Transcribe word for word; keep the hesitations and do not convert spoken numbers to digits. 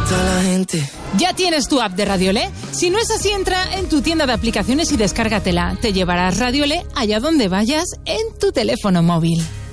toda la gente. ¿Ya tienes tu app de Radiolé? Si no es así, entra en tu tienda de aplicaciones y descárgatela. Te llevarás Radiolé allá donde vayas en tu teléfono móvil.